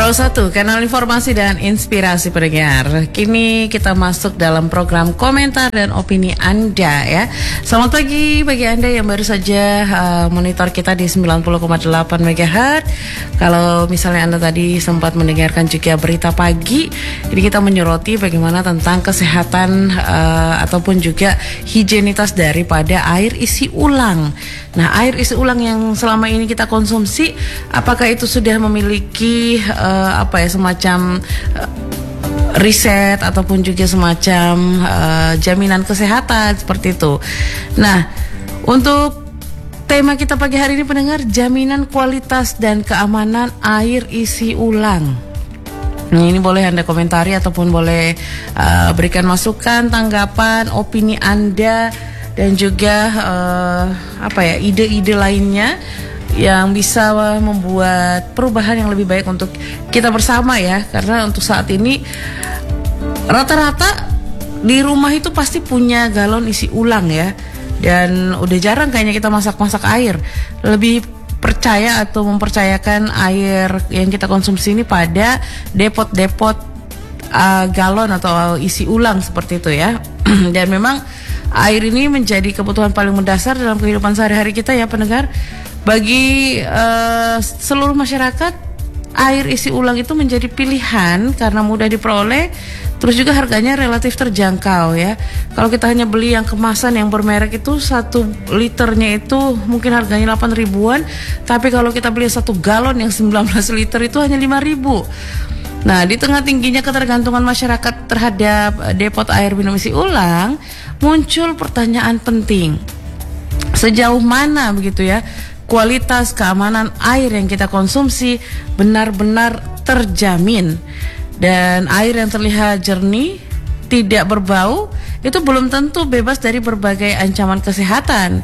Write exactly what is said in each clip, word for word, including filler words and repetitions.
seratus satu, kanal informasi dan inspirasi pendengar. Kini kita masuk dalam program komentar dan opini Anda ya. Selamat pagi bagi Anda yang baru saja uh, monitor kita di sembilan puluh koma delapan megahertz. Kalau misalnya Anda tadi sempat mendengarkan juga berita pagi, ini kita menyoroti bagaimana tentang kesehatan uh, ataupun juga higienitas daripada air isi ulang. Nah, air isi ulang yang selama ini kita konsumsi, apakah itu sudah memiliki uh, apa ya semacam uh, riset ataupun juga semacam uh, jaminan kesehatan seperti itu. Nah, untuk tema kita pagi hari ini pendengar, jaminan kualitas dan keamanan air isi ulang. Nah, ini boleh Anda komentari ataupun boleh uh, berikan masukan, tanggapan, opini Anda dan juga uh, apa ya ide-ide lainnya yang bisa membuat perubahan yang lebih baik untuk kita bersama ya. Karena untuk saat ini rata-rata di rumah itu pasti punya galon isi ulang ya. Dan udah jarang kayaknya kita masak-masak air. Lebih percaya atau mempercayakan air yang kita konsumsi ini pada depot-depot uh, galon atau isi ulang seperti itu ya. Dan memang air ini menjadi kebutuhan paling mendasar dalam kehidupan sehari-hari kita ya pendengar. Bagi uh, seluruh masyarakat, air isi ulang itu menjadi pilihan karena mudah diperoleh, terus juga harganya relatif terjangkau ya. Kalau kita hanya beli yang kemasan yang bermerek itu satu liternya itu mungkin harganya delapan ribuan, tapi kalau kita beli satu galon yang sembilan belas liter itu hanya lima ribu. Nah, di tengah tingginya ketergantungan masyarakat terhadap depot air minum isi ulang, muncul pertanyaan penting. Sejauh mana begitu ya kualitas keamanan air yang kita konsumsi benar-benar terjamin? Dan air yang terlihat jernih, tidak berbau, itu belum tentu bebas dari berbagai ancaman kesehatan.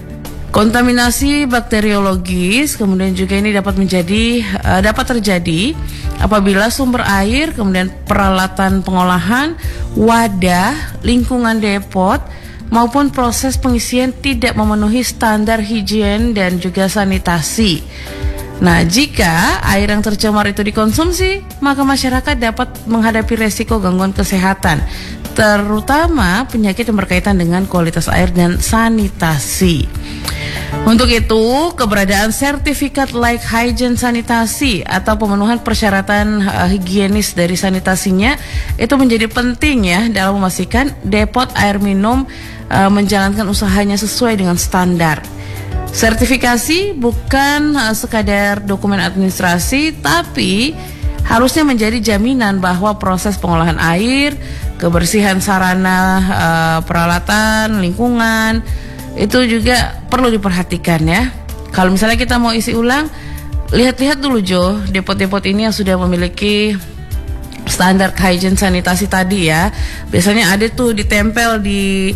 Kontaminasi bakteriologis kemudian juga ini dapat menjadi uh, dapat terjadi apabila sumber air, kemudian peralatan pengolahan, wadah, lingkungan depot maupun proses pengisian tidak memenuhi standar higien dan juga sanitasi. Nah, jika air yang tercemar itu dikonsumsi, maka masyarakat dapat menghadapi resiko gangguan kesehatan, terutama penyakit yang berkaitan dengan kualitas air dan sanitasi. Untuk itu, keberadaan sertifikat layak hygiene sanitasi atau pemenuhan persyaratan uh, higienis dari sanitasinya itu menjadi penting ya dalam memastikan depot air minum uh, menjalankan usahanya sesuai dengan standar. Sertifikasi bukan uh, sekadar dokumen administrasi, tapi harusnya menjadi jaminan bahwa proses pengolahan air, kebersihan sarana, uh, peralatan, lingkungan itu juga perlu diperhatikan ya. Kalau misalnya kita mau isi ulang, lihat-lihat dulu Jo, depot-depot ini yang sudah memiliki standar hygiene sanitasi tadi ya. Biasanya ada tuh ditempel di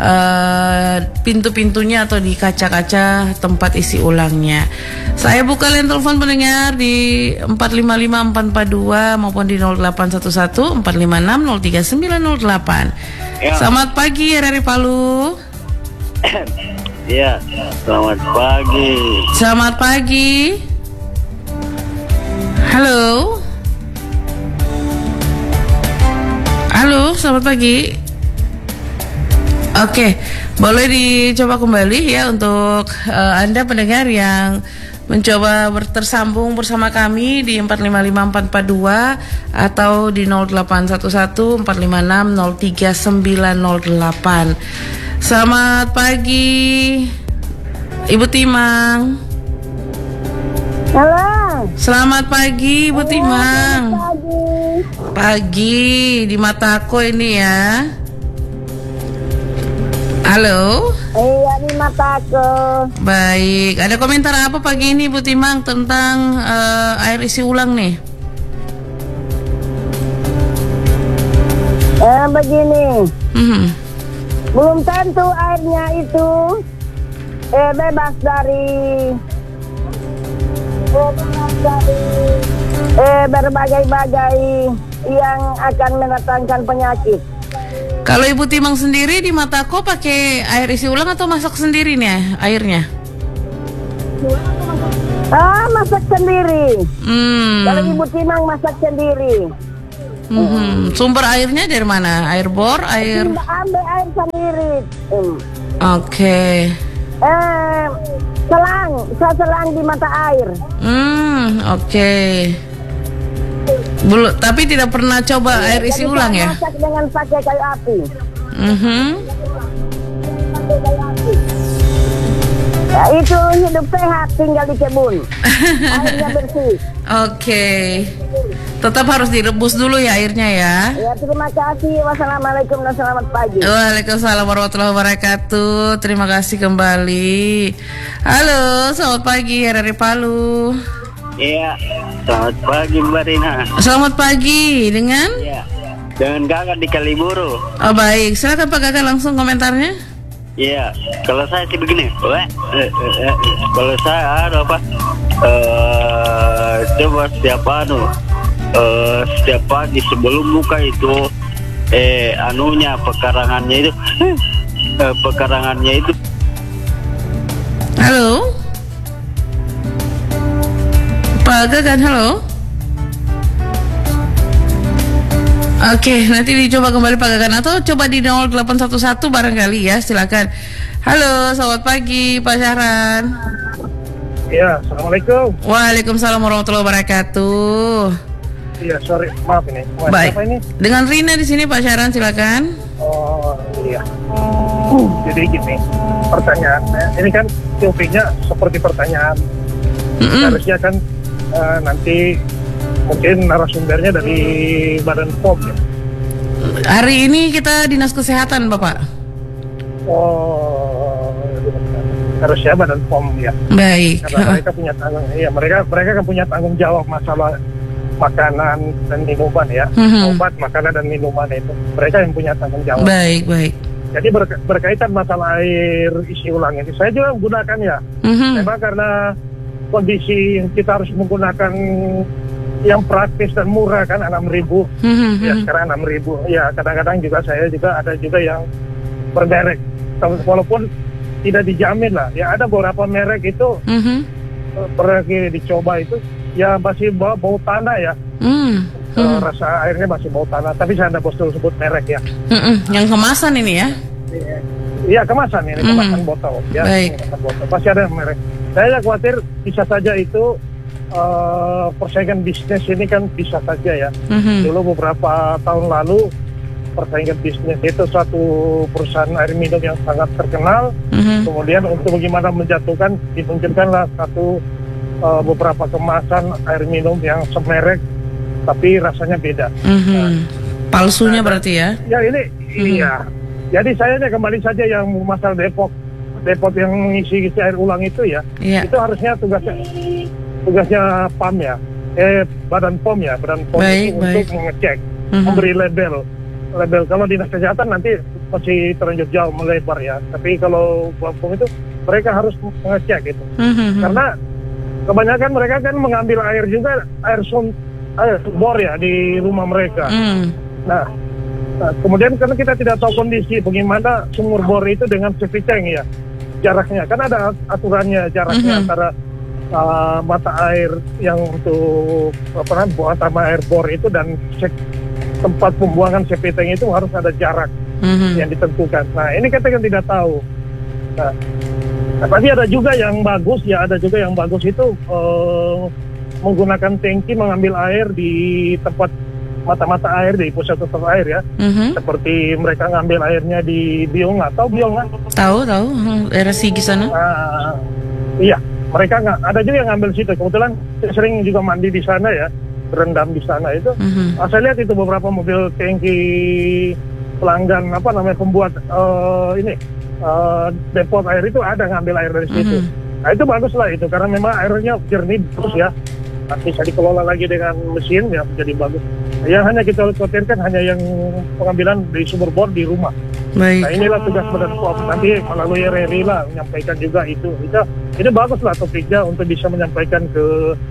uh, pintu-pintunya atau di kaca-kaca tempat isi ulangnya. Saya buka line telepon pendengar di empat lima lima empat empat dua maupun di nol delapan satu satu empat lima enam nol tiga sembilan nol delapan. Ya. Selamat pagi R R I Palu. Iya, selamat pagi. Selamat pagi. Halo. Halo, selamat pagi. Oke, boleh dicoba kembali ya untuk uh, Anda pendengar yang mencoba tersambung bersama kami di empat lima lima empat empat dua atau di nol delapan satu satu empat lima enam nol tiga sembilan nol delapan. Selamat pagi Ibu Timang. Halo. Selamat pagi Ibu Halo, Timang. Pagi. Pagi di Matako ini ya. Halo. Iya di Matako. Baik, ada komentar apa pagi ini Bu Timang tentang uh, air isi ulang nih? Eh begini. Hmm. Belum tentu airnya itu eh bebas dari eh, bebas dari eh berbagai-bagai yang akan mendatangkan penyakit. Kalau Ibu Timang sendiri di Matako pakai air isi ulang atau masak sendiri nih airnya? Ah, masak sendiri. Hmm. Kalau Ibu Timang masak sendiri. Mhm. Sumber airnya dari mana? Air bor, air. Timba ambil air sendiri. Hmm. Oke. Eh, selang, saya selang di mata air. Hmm, oke. Belum, tapi tidak pernah coba air isi Jadi ulang saya ya? masak dengan pakai kayu api. Mhm. Ya, itu hidup sehat tinggal di kebun. Airnya bersih. Oke. Tetap harus direbus dulu ya airnya ya. Ya, terima kasih. Wassalamualaikum dan selamat pagi. Waalaikumsalam warahmatullahi wabarakatuh. Terima kasih kembali. Halo, selamat pagi dari Palu. Iya, selamat pagi Mbak Rina. Selamat pagi dengan Iya, dengan kakak di Kaliburu. Oh baik, silakan Pak Kakak langsung komentarnya. Iya, kalau saya sih begini, Weh, eh, eh, eh, kalau saya ada apa? Eh, coba setiap anu, eh, setiap pagi sebelum buka itu, eh, anunya pekarangannya itu, eh, pekarangannya itu. Halo, Pak Gagan, halo. Oke, nanti dicoba kembali Pak Gagan atau coba di nol delapan satu satu barangkali ya, silakan. Halo, selamat pagi Pak Syahran. Iya, assalamualaikum. Waalaikumsalam warahmatullahi wabarakatuh. Iya, sorry, maaf ini. Mas, Baik. siapa ini? Dengan Rina di sini Pak Syahran, silakan. Oh, iya. Jadi gini, pertanyaan, ini kan topiknya seperti pertanyaan. Mm-mm. Harusnya kan eh, nanti mungkin narasumbernya dari Badan P O M ya. Hari ini kita Dinas Kesehatan, Bapak. Oh, harusnya Badan P O M ya. Baik. Karena mereka punya tanggung, iya mereka mereka kan punya tanggung jawab masalah makanan dan minuman ya, Mhm. obat, makanan dan minuman itu mereka yang punya tanggung jawab. Baik, baik. Jadi ber- berkaitan masalah air isi ulang ini, saya juga menggunakan ya. Mhm. Memang karena kondisi yang kita harus menggunakan yang praktis dan murah kan enam ribu, Mhm. ya sekarang enam ribu. Ya kadang-kadang juga saya juga ada juga yang bermerek, walaupun tidak dijamin lah. Ya ada beberapa merek itu Mhm. eh, pernah dicoba itu ya masih bau, bau tanah ya. Hmm. Eh, Mhm. rasa airnya masih bau tanah. Tapi saya tidak bos sebut merek ya. Mhm. Yang kemasan ini ya. Iya kemasan ini Mhm. kemasan botol ya. Baik. Kemasan botol. Pasti ada merek. Saya khawatir bisa saja itu eh, persaingan bisnis ini kan bisa saja ya. Mhm. Dulu beberapa tahun lalu persaingan bisnis itu suatu perusahaan air minum yang sangat terkenal. Mhm. Kemudian untuk bagaimana menjatuhkan dimunculkanlah satu uh, beberapa kemasan air minum yang semerek tapi rasanya beda. Mhm. Palsunya berarti ya. Ya ini iya. Jadi saya kembali saja yang masalah Depok, Depok yang mengisi isi air ulang itu ya. Iya. Itu harusnya tugasnya tugasnya P A M ya. Eh Badan P O M ya, Badan P O M Baik, itu baik. untuk mengecek, Mhm. memberi label. Label kalau dinas kesehatan nanti masih terlanjur jauh melebar ya. Tapi kalau P O M itu mereka harus mengecek itu. Mhm. Karena kebanyakan mereka kan mengambil air juga, air sun, air bor ya di rumah mereka. Mhm. Nah, nah, kemudian karena kita tidak tahu kondisi bagaimana sumur bor itu dengan septic tank ya, jaraknya kan ada aturannya jaraknya Mhm. antara uh, mata air yang untuk apa namanya buang sama air bor itu dan sek- tempat pembuangan septic tank itu harus ada jarak Mhm. yang ditentukan. Nah, ini kita kan tidak tahu. Nah, nah, tapi ada juga yang bagus ya, ada juga yang bagus itu eh, menggunakan tangki mengambil air di tempat mata-mata air di pusat-pusat air ya. Mhm. Seperti mereka ngambil airnya di Biong atau Biong kan? Tahu, tahu. Mhm. Daerah Sigi sana. Nah, iya, mereka nggak ada juga yang ngambil situ. Kebetulan saya sering juga mandi di sana ya, berendam di sana itu. Mhm. Ah, saya lihat itu beberapa mobil tangki pelanggan apa namanya pembuat eh, ini eh, depot air itu ada ngambil air dari situ. Mhm. Nah itu bagus lah itu karena memang airnya jernih terus ya. Nah, bisa dikelola lagi dengan mesin ya menjadi bagus. Yang hanya kita khawatirkan hanya yang pengambilan dari sumber bor di rumah. Nah Baik. inilah tugas Badan P O M nanti melalui R R I lah menyampaikan juga itu. Itu ini bagus lah topiknya untuk bisa menyampaikan ke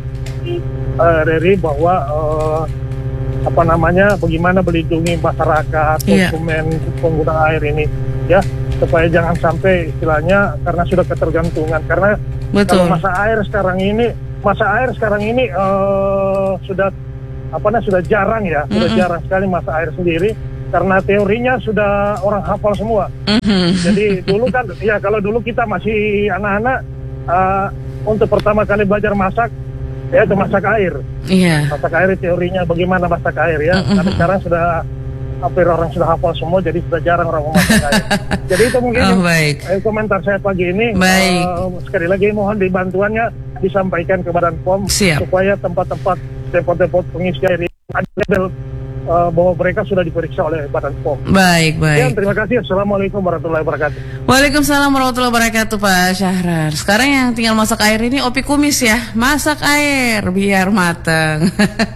uh, R R I bahwa uh, apa namanya bagaimana melindungi masyarakat Iya. konsumen pengguna air ini ya supaya jangan sampai istilahnya karena sudah ketergantungan karena Betul. kalau masa air sekarang ini masa air sekarang ini uh, sudah apa namanya sudah jarang ya, sudah Mm-mm. jarang sekali masa air sendiri karena teorinya sudah orang hafal semua. Mhm. Jadi dulu kan, ya kalau dulu kita masih anak-anak uh, untuk pertama kali belajar masak, ya itu masak air. Iya. Masak air teorinya bagaimana masak air ya. Mm-mm. Tapi sekarang sudah hampir orang sudah hafal semua, jadi sudah jarang orang memasak air. Jadi itu mungkin Oh, baik. eh, komentar saya pagi ini. Baik. Eh, sekali lagi mohon dibantuannya disampaikan ke Badan P O M Siap. supaya tempat-tempat depot-depot pengisi air ini ada label eh, bahwa mereka sudah diperiksa oleh Badan P O M. Baik, baik. Ya, terima kasih. Assalamualaikum warahmatullahi wabarakatuh. Waalaikumsalam warahmatullahi wabarakatuh Pak Syahrar. Sekarang yang tinggal masak air ini opi kumis ya. Masak air biar matang.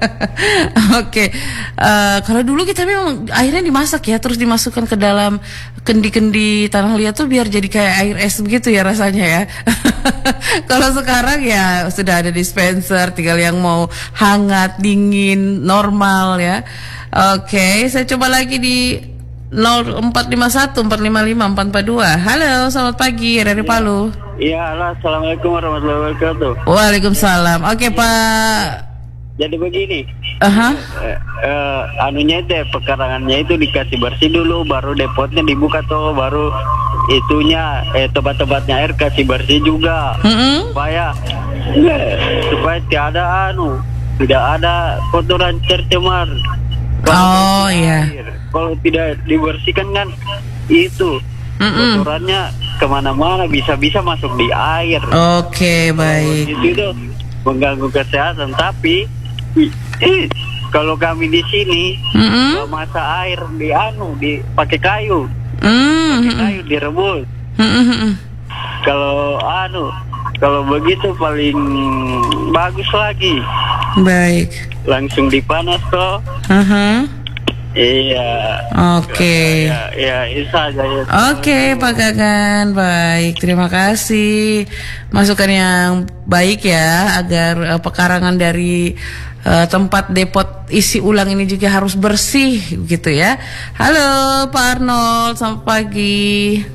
Oke. Eh, kalau dulu kita memang airnya dimasak ya, terus dimasukkan ke dalam kendi-kendi tanah liat tuh biar jadi kayak air es begitu ya rasanya ya. Kalau sekarang ya sudah ada dispenser, tinggal yang mau hangat, dingin, normal ya. Oke, saya coba lagi di nol empat lima satu empat lima lima empat empat dua. Halo, selamat pagi dari Palu. Iya, halo, assalamualaikum warahmatullahi wabarakatuh. Waalaikumsalam. Oke, Pak. Jadi begini, Aha. eh, eh, anunya itu pekarangannya itu dikasih bersih dulu, baru depotnya dibuka tuh, baru itunya eh tempat-tempatnya air kasih bersih juga, Mm-mm. supaya eh, supaya tiada anu, tidak ada kotoran tercemar. Oh, iya. air, kalau tidak dibersihkan kan itu Mm-mm. kotorannya kemana-mana, bisa-bisa masuk di air. Oke, baik. Itu tuh mengganggu kesehatan. Tapi eh, kalau kami di sini Mm-mm. kalau masak air di anu di pakai kayu, Mm-mm. kayu direbus. Mm-mm. Kalau anu kalau begitu paling bagus lagi, Baik. langsung dipanas toh. Aha. Iya. Oke. Ya, ya, itu saja ya. Oke, Pak Gagan, baik. Terima kasih. Masukan yang baik ya, agar uh, pekarangan dari uh, tempat depot isi ulang ini juga harus bersih, gitu ya. Halo, Pak Arnold, selamat pagi.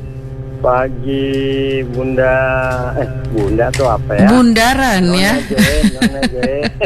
Pagi Bunda, eh Bunda tuh apa ya? Bundaran ya. Nona J, Nona J.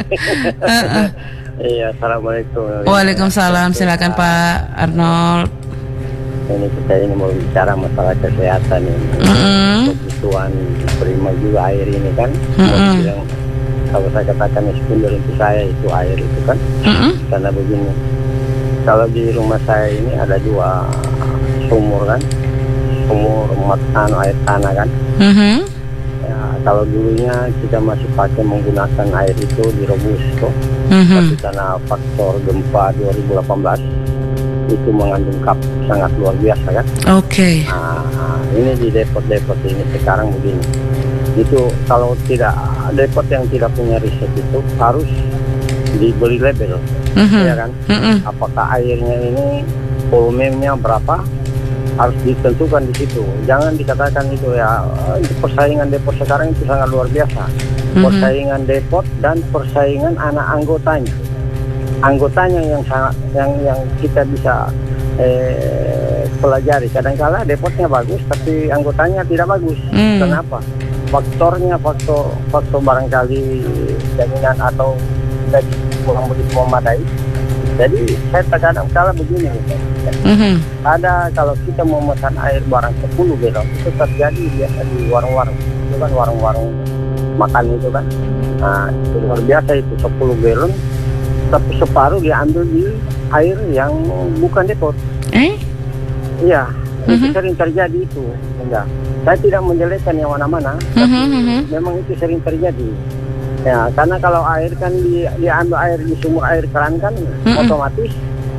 Iya, assalamualaikum. Waalaikumsalam, silakan Pak Arnold. Ini kita ini mau bicara masalah kesehatan ini. Mm-mm. Kebutuhan prima juga air ini kan. Mm-mm. Mau bilang, kalau saya katakan sekunder untuk saya itu air itu kan. Mm-mm. Karena begini, kalau di rumah saya ini ada dua sumur kan, sumur matan air tanah kan. Mhm. Ya, kalau dulunya kita masih pakai menggunakan air itu direbus tuh. Mhm. Tapi karena faktor gempa dua ribu delapan belas itu mengandung kap sangat luar biasa kan. Oke. Nah, ini di depot-depot ini sekarang begini. Itu kalau tidak depot yang tidak punya riset itu harus dibeli label, Mhm. ya kan? Mhm. Apakah airnya ini volumenya berapa? Harus ditentukan di situ. Jangan dikatakan itu ya eh, persaingan depot sekarang itu sangat luar biasa. Mhm. Persaingan depot dan persaingan anak anggotanya. Anggotanya yang sangat yang yang kita bisa eh, pelajari. Kadang-kala depotnya bagus tapi anggotanya tidak bagus. Hmm. Kenapa? Faktornya faktor faktor barangkali jaminan atau dari kurang begitu memadai. Jadi saya kadang-kala begini. Mhm. Ada kalau kita mau memesan air barang sepuluh galon itu terjadi biasa di warung-warung. Itu kan warung-warung makan itu kan. Nah, itu luar biasa itu sepuluh galon tapi separuh diambil di air yang bukan depot. Eh? Iya, itu Mhm. sering terjadi itu. Enggak. Saya tidak menjelekkan yang mana-mana, tapi Mhm, mhm. memang itu sering terjadi. Ya, karena kalau air kan di, diambil air di sumur air keran kan Mhm. otomatis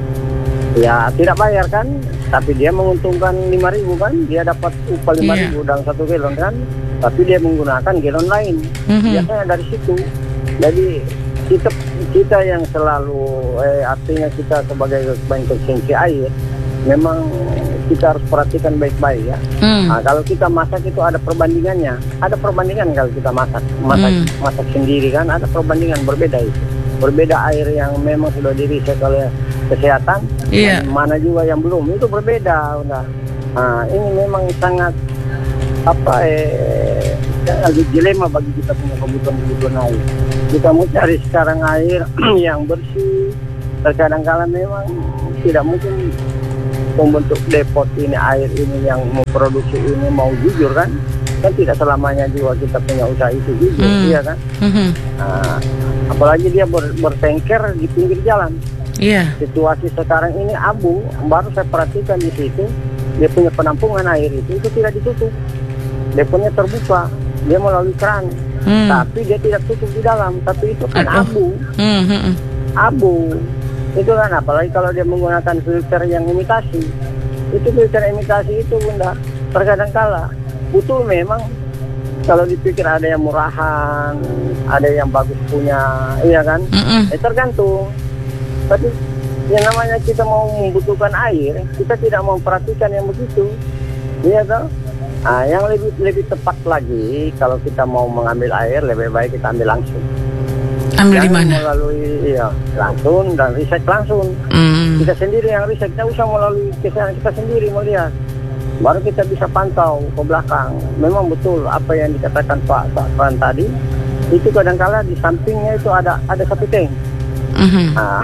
ya tidak bayar kan, tapi dia menguntungkan lima ribu kan, dia dapat upah lima ribu dalam satu galon kan, tapi dia menggunakan galon lain. Mhm. Biasanya dari situ. Jadi kita kita yang selalu eh, artinya kita sebagai konsumsi air memang kita harus perhatikan baik-baik ya. Hmm. Nah, kalau kita masak itu ada perbandingannya, ada perbandingan kalau kita masak, masak Hmm. masak sendiri kan ada perbandingan berbeda itu, berbeda air yang memang sudah diriset oleh kesehatan, Iya. dan mana juga yang belum itu berbeda. Udah. Nah, ini memang sangat apa eh agak dilema bagi kita punya kebutuhan-kebutuhan air. Kita mau cari sekarang air yang bersih, terkadang kala memang tidak mungkin membentuk depot ini, air ini yang memproduksi ini mau jujur kan? Kan tidak selamanya juga kita punya usaha itu jujur, Hmm. iya kan? Mhm. Nah, apalagi dia ber, bertengker di pinggir jalan. Iya. Situasi sekarang ini abu, baru saya perhatikan di situ, dia punya penampungan air itu, itu tidak ditutup. Deponya terbuka, dia melalui keran. Hmm. Tapi dia tidak tutup di dalam, tapi itu kan Aduh. abu. Hmm, hmm, hmm. Abu. Itu kan apalagi kalau dia menggunakan filter yang imitasi. Itu filter imitasi itu Bunda, terkadang kala betul memang kalau dipikir ada yang murahan, ada yang bagus punya, iya kan? Mm-mm. Eh, tergantung. Tapi yang namanya kita mau membutuhkan air, kita tidak memperhatikan yang begitu, iya kan? Nah, yang lebih lebih tepat lagi kalau kita mau mengambil air, lebih baik kita ambil langsung. Ambil di Jangan mana? melalui iya, langsung dan riset langsung. Hmm. Kita sendiri yang riset, kita usah melalui kesehatan kita sendiri melihat. Baru kita bisa pantau ke belakang. Memang betul apa yang dikatakan Pak Safran tadi, itu kadang-kala di sampingnya itu ada ada satu tank. Mhm. Nah,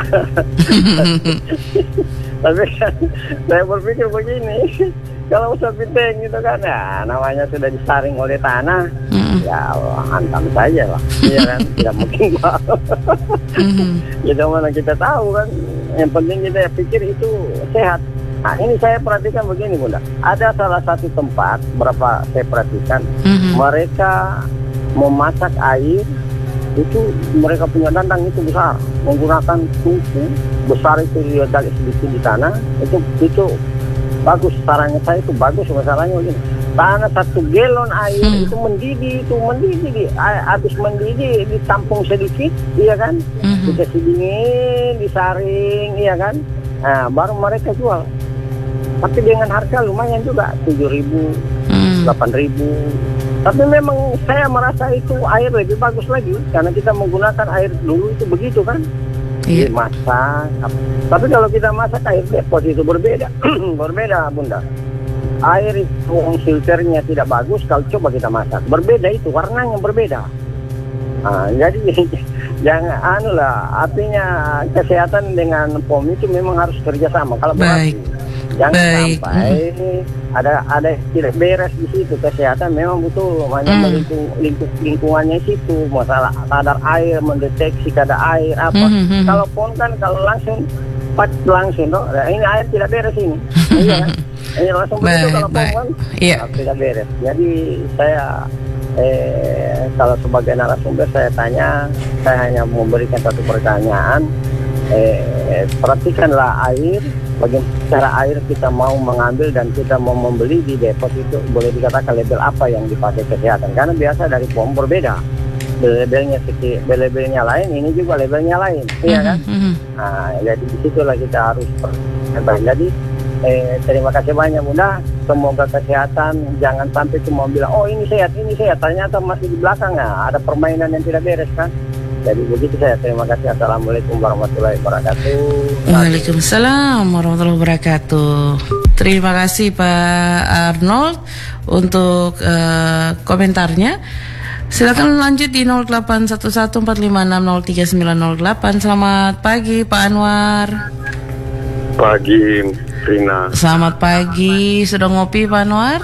tapi kan saya berpikir begini, kalau satu tank itu kan ya namanya sudah disaring oleh tanah, Mhm. ya hantam saja lah, iya kan, tidak mungkin Pak. Mhm. Ya mana kita tahu kan, yang penting kita pikir itu sehat. Nah ini saya perhatikan begini Bunda, ada salah satu tempat, berapa saya perhatikan, Mhm. mereka memasak air, itu mereka punya dandang itu besar, menggunakan tungku besar itu dia gali sedikit di tanah, itu itu bagus, sarannya saya itu bagus, masalahnya begini, tanah satu galon air Hmm. itu mendidih, itu mendidih, di, habis mendidih ditampung sedikit, iya kan, Mhm. dikasih dingin, disaring, iya kan, nah baru mereka jual. Tapi dengan harga lumayan juga, tujuh ribu, Hmm. delapan ribu. Tapi memang saya merasa itu air lebih bagus lagi, karena kita menggunakan air dulu itu begitu kan, Iya. dimasak. Tapi kalau kita masak air depot itu berbeda, berbeda Bunda. Air itu filternya tidak bagus, kalau coba kita masak, berbeda itu, warnanya berbeda. Nah, jadi jangan anu lah, artinya kesehatan dengan P O M itu memang harus kerjasama. Kalau Baik. berarti jangan Baik. sampai ada ada yang tidak beres di situ, kesehatan memang betul, makanya Mm. melingkung, lingkup lingkungannya situ, masalah kadar air, mendeteksi kadar air apa. Mhm, mhm. Kalau P O M kan kalau langsung pas langsung toh, nah, ini air tidak beres ini, iya kan? Ini langsung begitu Baik, kalau P O M baik. kan Iya. ah, tidak beres. Jadi saya eh kalau sebagai narasumber saya tanya, saya hanya memberikan satu pertanyaan, eh perhatikanlah air, bagaimana cara air kita mau mengambil dan kita mau membeli di depot itu, boleh dikatakan label apa yang dipakai kesehatan, karena biasa dari P O M berbeda, labelnya seki- labelnya lain, ini juga labelnya lain, iya kan? Mhm. Nah, jadi disitulah kita harus perbaiki. Jadi eh, terima kasih banyak Bunda. Semoga kesehatan, jangan sampai cuma bilang oh ini sehat, ini sehat, ternyata masih di belakangnya ada permainan yang tidak beres kan. Jadi begitu saya, terima kasih. Assalamualaikum warahmatullahi wabarakatuh. Waalaikumsalam warahmatullahi wabarakatuh. Terima kasih Pak Arnold untuk eh, komentarnya. Silakan lanjut di nol delapan satu satu empat lima enam nol tiga sembilan nol delapan. Selamat pagi Pak Anwar. Pagi, Rina. Selamat pagi. Sudah ngopi Pak Anwar?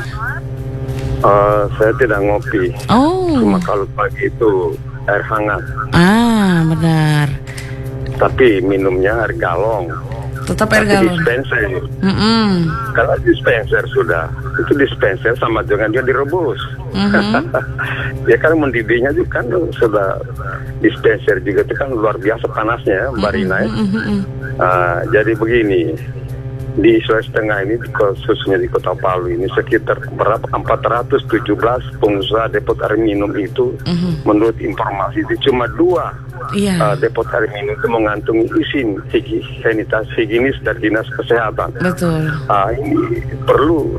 Uh, saya tidak ngopi. Oh. Cuma kalau pagi itu air hangat. Ah, benar. Tapi minumnya air galon. Tetap air Tapi galon. dispenser. Mm-mm. Kalau dispenser sudah, itu dispenser sama dengan dia direbus. Mhm. Ya kan mendidihnya juga kan sudah dispenser juga itu kan luar biasa panasnya, Mbak Rina. ya. Mhm. Uh, jadi begini, di Sulawesi Tengah ini, khususnya di Kota Palu ini sekitar berapa empat ratus tujuh belas pengusaha depot air minum itu, Mhm. menurut informasi itu cuma dua Iya. uh, depot air minum itu mengantungi izin higienis, higienis dari dinas kesehatan. Betul. Uh, ini perlu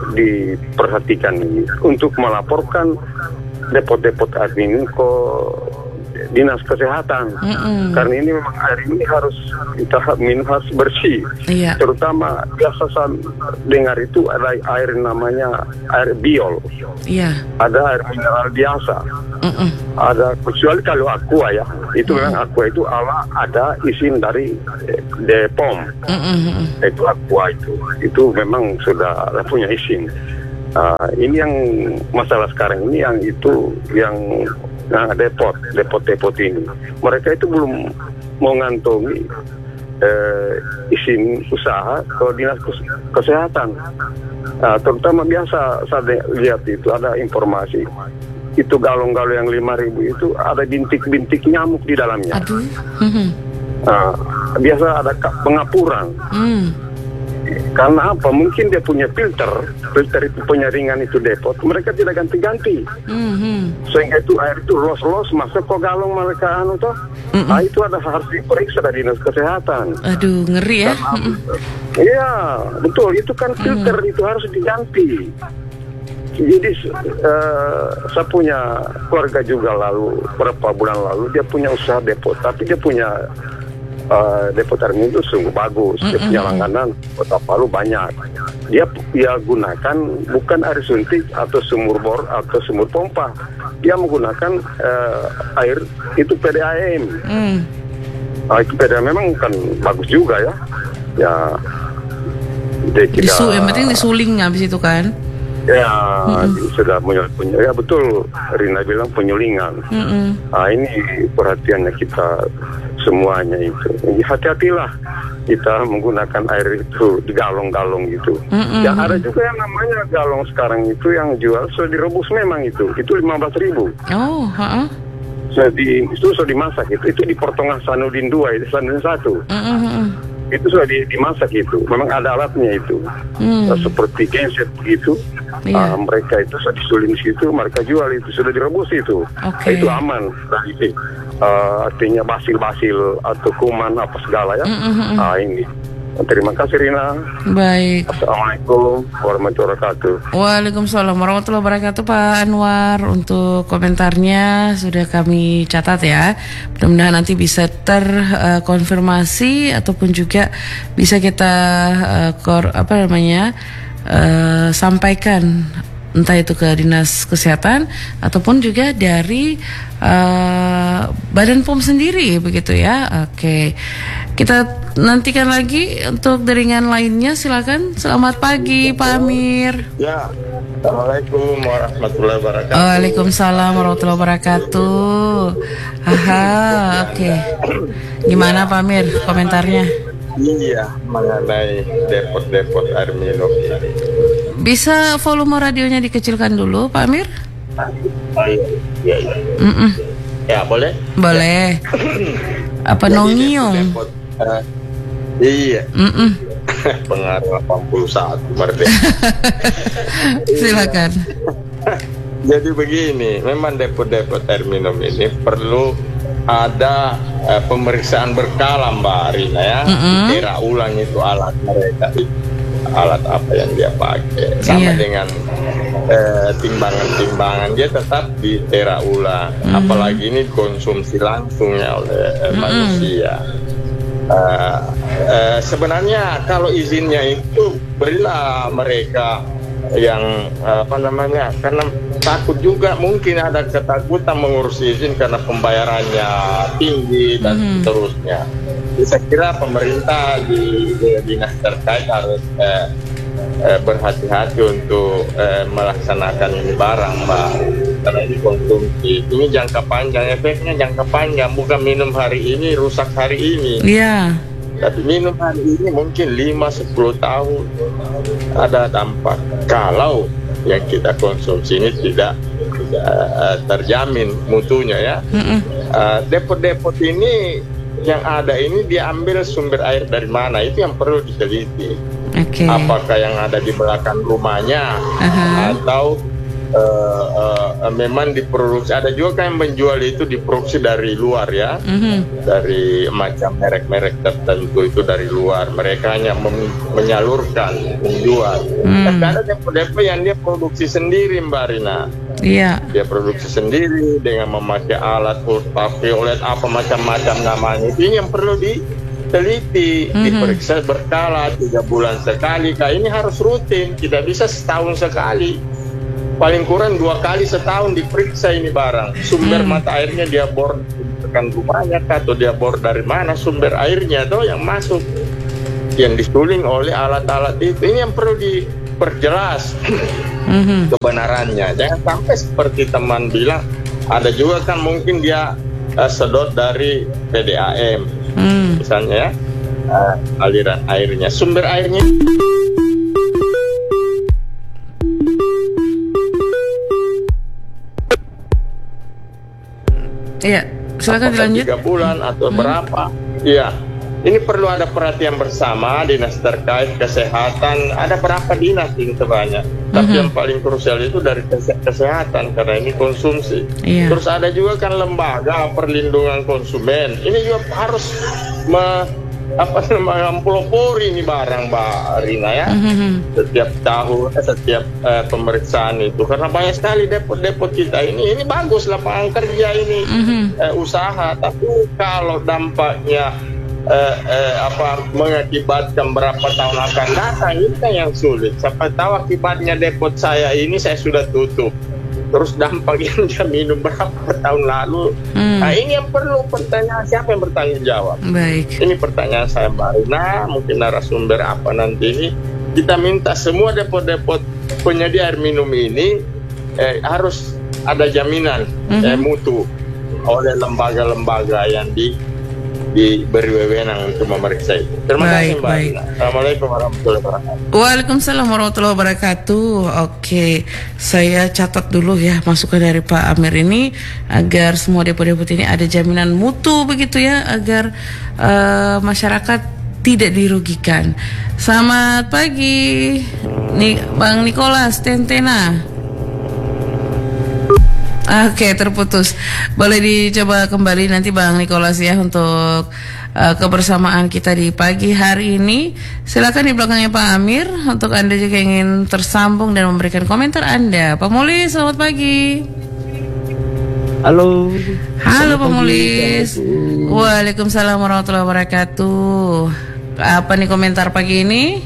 diperhatikan ini untuk melaporkan depot-depot air minum ke dinas kesehatan. Mm-mm. Karena ini memang air ini harus kita minum harus bersih. Iya. Terutama biasa saya dengar itu ada air namanya air biol, Iya. ada air mineral biasa, Mm-mm. ada kecuali kalau aqua ya, itu memang aqua itu ala ada izin dari eh, Depom, Mm-mm. itu aqua itu, itu memang sudah punya izin. Uh, ini yang masalah sekarang ini yang itu yang nah, depot, depot-depot ini, mereka itu belum mau ngantongi eh, izin usaha ke dinas kes- kesehatan. Nah, terutama biasa saya lihat itu ada informasi itu galon-galon yang lima ribu itu ada bintik-bintik nyamuk di dalamnya. Aduh. Mm-hmm. Nah, biasa ada ka- pengapuran. Mm. Karena apa? Mungkin dia punya filter, filter itu penyaringan itu depot, mereka tidak ganti-ganti. Mm-hmm. Sehingga itu air itu los-los masuk ke galon mereka anu toh. Mm-mm. Nah, itu ada harus diperiksa dari dinas kesehatan. Aduh, ngeri ya. Mm-mm. Iya, betul. Itu kan filter itu harus diganti. Jadi uh, saya punya keluarga juga lalu beberapa bulan lalu dia punya usaha depot, tapi dia punya uh, depot air minum itu sungguh bagus. Dia punya langganan Kota Palu banyak. Dia dia gunakan bukan air suntik atau sumur bor atau sumur pompa. Dia menggunakan uh, air itu P D A M. Mm. Nah, itu P D A M memang kan bagus juga ya. Ya. Dia tidak, Disu, yang penting disuling habis itu kan. ya mm-hmm. sudah punya, punya ya betul Rina bilang penyulingan. Mm-mm. Nah, ini perhatiannya kita semuanya itu. Jadi hati-hatilah kita menggunakan air itu di galong-galong gitu. Mm-mm. Yang ada juga yang namanya galong sekarang itu yang jual sudah direbus memang itu. Itu lima belas ribu. Oh, heeh. Sudah di, itu sudah dimasak itu. Itu di Pertengah Sanudin dua, itu Sanudin satu. Mm-mm. Itu sudah di, dimasak itu. Memang ada alatnya itu. Mm. Nah, seperti genset begitu. Iya. Uh, mereka itu sudah disuling situ, mereka jual itu, sudah direbus itu. Oke. Itu aman. Nah, ini uh, artinya basil-basil atau kuman apa segala ya. Mm-mm. Nah, ini. Terima kasih Rina. Baik. Assalamualaikum warahmatullahi wabarakatuh. Waalaikumsalam warahmatullahi wabarakatuh Pak Anwar. Untuk komentarnya sudah kami catat ya. Mudah-mudahan nanti bisa terkonfirmasi uh, ataupun juga bisa kita uh, kor, apa namanya uh, sampaikan entah itu ke dinas kesehatan ataupun juga dari uh, Badan P O M sendiri begitu ya. Oke, kita nantikan lagi untuk jaringan lainnya. Silakan. Selamat pagi Pak Amir. Ya, Assalamualaikum warahmatullahi wabarakatuh. Waalaikumsalam warahmatullahi wabarakatuh. Aha, oke. Gimana Pak Amir komentarnya? Iya, mengenai depot-depot air minum ini. Bisa volume radionya dikecilkan dulu Pak Amir? Iya, iya. Mm-mm. Ya, boleh? Boleh. Apa Jadi nongiong? depot-depot, uh, iya. Mm-mm. Pengaruh delapan puluh satu merdeka. Silakan. Jadi begini, memang depot-depot air minum ini perlu ada uh, pemeriksaan berkala Mbak Rina ya. Mm-mm. Kira ulang itu alat mereka, alat apa yang dia pakai, sama Iya. dengan eh, timbangan-timbangan dia tetap ditera ulang. Mm. Apalagi ini konsumsi langsung ya oleh eh, Mm-mm. manusia. Eh, eh, sebenarnya kalau izinnya itu berilah mereka yang apa namanya, karena takut juga mungkin ada ketakutan mengurus izin karena pembayarannya tinggi dan Mhm. seterusnya. Jadi saya kira pemerintah di, di dinas terkait harus eh, eh, berhati-hati untuk eh, melaksanakan ini barang Mbak, karena ini konsumsi ini jangka panjang, efeknya jangka panjang, bukan minum hari ini rusak hari ini. Iya. Tapi minum hari ini mungkin lima sampai sepuluh tahun ada dampak kalau yang kita konsumsi ini tidak, tidak uh, terjamin mutunya ya. Mm-mm. Uh, depot-depot ini yang ada ini diambil sumber air dari mana, itu yang perlu diteliti. Oke. Apakah yang ada di belakang rumahnya Aha. atau uh, uh, memang diproduksi. Ada juga kan yang menjual itu diproduksi dari luar ya, mm-hmm. dari macam merek-merek tertentu itu dari luar. Mereka hanya mem- menyalurkan, menjual. Mm. Tapi ada depo-depo yang dia produksi sendiri, Mbak Rina. Iya. Dia produksi sendiri dengan memakai alat ultraviolet apa macam-macam namanya. Ini yang perlu diteliti, mm-hmm. diperiksa berkala tiga bulan sekali. Kayak ini harus rutin, tidak bisa setahun sekali. Paling kurang dua kali setahun diperiksa ini barang. Sumber mm. mata airnya dia bor tekan rumahnya atau dia bor dari mana sumber airnya tuh yang masuk, yang disuling oleh alat-alat itu. Ini yang perlu diperjelas. Mm-hmm. kebenarannya. Jangan sampai seperti teman bilang, ada juga kan mungkin dia uh, sedot dari P D A M, mm. misalnya ya, uh, aliran airnya, sumber airnya. Iya, silakan dilanjut. Tiga bulan atau mm. berapa? Iya. Ini perlu ada perhatian bersama dinas terkait kesehatan. Ada berapa dinas ini sebanyak. Tapi mm-hmm. yang paling krusial itu dari kesehatan karena ini konsumsi. Yeah. Terus ada juga kan lembaga perlindungan konsumen. Ini juga harus me, apa namanya pelopori ini barang Mbak Rina ya. Mm-hmm. Setiap tahun, eh, setiap eh, pemeriksaan itu karena banyak sekali depot-depot kita ini. Ini bagus lapangan kerja ini, mm-hmm. eh, usaha. Tapi kalau dampaknya Uh, uh, apa mengakibatkan berapa tahun akan datang, ini kan yang sulit. Siapa tahu akibatnya depot saya ini saya sudah tutup, terus dampak yang dia minum berapa tahun lalu. hmm. Nah ini yang perlu pertanyaan, siapa yang bertanggung jawab? Baik. Ini pertanyaan saya Mbak Rina, mungkin narasumber apa nanti ini. Kita minta semua depot-depot penyedia air minum ini eh, harus ada jaminan mm-hmm. eh, mutu oleh lembaga-lembaga yang di diberi wewenang untuk memeriksa itu. Terima baik, kasih Mbak. Baik. Assalamualaikum warahmatullahi wabarakatuh. Waalaikumsalam warahmatullahi wabarakatuh. Oke, saya catat dulu ya masukan dari Pak Amir ini agar semua depo-depo ini ada jaminan mutu begitu ya, agar uh, masyarakat tidak dirugikan. Selamat pagi, nih Bang Nicholas Tentena. Oke, okay, terputus. Boleh dicoba kembali nanti Bang Nicholas ya untuk uh, kebersamaan kita di pagi hari ini. Silakan di belakangnya Pak Amir untuk Anda juga ingin tersambung dan memberikan komentar Anda. Pak Mulis, selamat pagi. Halo. Halo Pak Mulis. Waalaikumsalam warahmatullahi wabarakatuh. Apa nih komentar pagi ini?